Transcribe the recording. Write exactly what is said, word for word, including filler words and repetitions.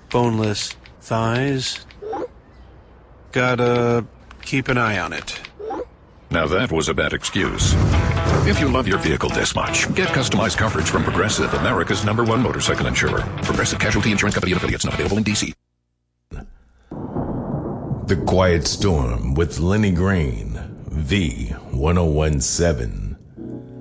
boneless thighs. Gotta keep an eye on it. Now that was a bad excuse. If you love your vehicle this much, get customized coverage from Progressive, America's number one motorcycle insurer. Progressive Casualty Insurance Company and affiliates, not available in D C. The Quiet Storm with Lenny Green, V ten seventeen.